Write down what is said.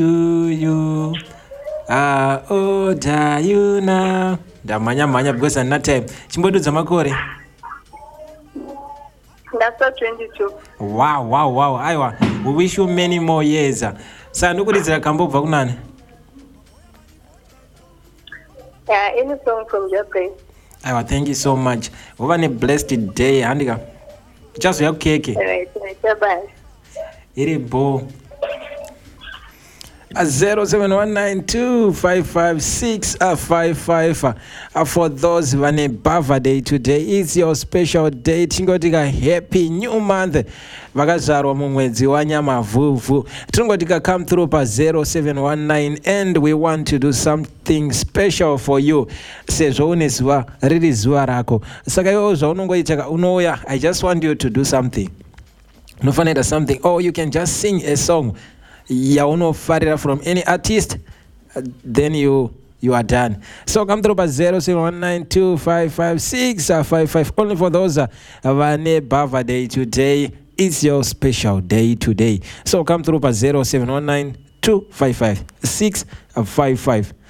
to you. Order you now. Ndamanya because I'm not time. Chimbodudza makore. That's 22. Wow. Aiwa. We wish you many more years. Sandukulidzira kambobva kunani? Yeah, any song from your place. Aiwa, thank you so much. Have a blessed day. Handika. Chazoya kukeke. Alright, bye. Iri bo. 0719255655 for those vane birthday today. It's your special day. Tingotika happy new month. Vakazvarwa mumwedzi waNyamavhuvhu. Tingotika come through pa 0719 and we want to do something special for you. Sezvo une zuva riri zuva rako. Saka iwo zvaunongoita unouya, I just want you to do something. Unofanira something, or you can just sing a song yaunofarira from any artist, then you are done. So come through by 0719255655 only for those vane birthday today. It's your special day today. So come through by 0719255655.